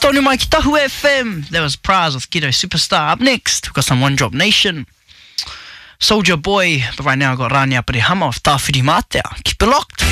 Tony Mai ki Tahu FM. There was Praz with Ghetto Superstar. Up next, we've got some One Drop Nation. Soldier Boy. But right now, I've got Rania Parihama with Tawhiri Mātea. Keep it locked.